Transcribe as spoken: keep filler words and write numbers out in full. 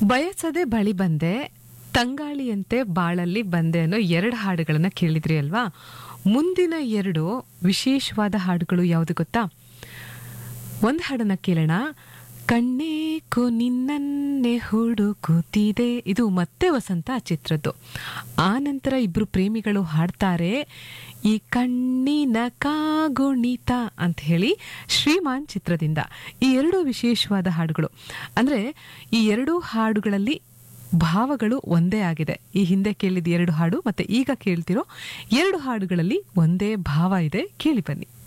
ಬಯಸದೆ ಬಳಿ ಬಂದೆ, ತಂಗಾಳಿಯಂತೆ ಬಾಳಲ್ಲಿ ಬಂದೆ ಅನ್ನೋ ಎರಡು ಹಾಡುಗಳನ್ನ ಕೇಳಿದ್ರಿ ಅಲ್ವಾ. ಮುಂದಿನ ಎರಡು ವಿಶೇಷವಾದ ಹಾಡುಗಳು ಯಾವುದು ಗೊತ್ತಾ? ಒಂದು ಹಾಡನ್ನ ಕೇಳೋಣ. ಕಣ್ಣೇಕೋ ನಿನ್ನನ್ನೇ ಹುಡುಕುತ್ತಿದೆ, ಇದು ಮತ್ತೆ ವಸಂತ ಚಿತ್ರದ್ದು. ಆ ನಂತರ ಇಬ್ರು ಪ್ರೇಮಿಗಳು ಹಾಡ್ತಾರೆ ಈ ಕಣ್ಣಿನ ಕಾಗುಣಿತ ಅಂತ ಹೇಳಿ ಶ್ರೀಮಾನ್ ಚಿತ್ರದಿಂದ. ಈ ಎರಡು ವಿಶೇಷವಾದ ಹಾಡುಗಳು. ಅಂದ್ರೆ ಈ ಎರಡು ಹಾಡುಗಳಲ್ಲಿ ಭಾವಗಳು ಒಂದೇ ಆಗಿದೆ. ಈ ಹಿಂದೆ ಕೇಳಿದ ಎರಡು ಹಾಡು ಮತ್ತೆ ಈಗ ಕೇಳ್ತಿರೋ ಎರಡು ಹಾಡುಗಳಲ್ಲಿ ಒಂದೇ ಭಾವ ಇದೆ. ಕೇಳಿ ಬನ್ನಿ.